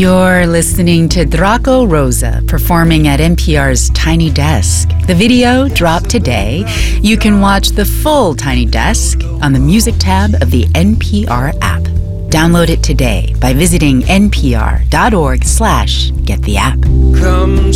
You're listening to Draco Rosa performing at NPR's Tiny Desk. The video dropped today. You can watch the full Tiny Desk on the music tab of the NPR app. Download it today by visiting npr.org/gettheapp. Come